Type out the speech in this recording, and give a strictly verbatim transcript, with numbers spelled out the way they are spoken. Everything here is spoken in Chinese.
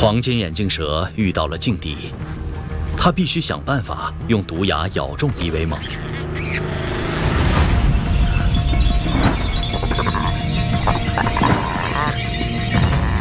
黄金眼镜蛇遇到了劲敌，它必须想办法用毒牙咬中比威猛。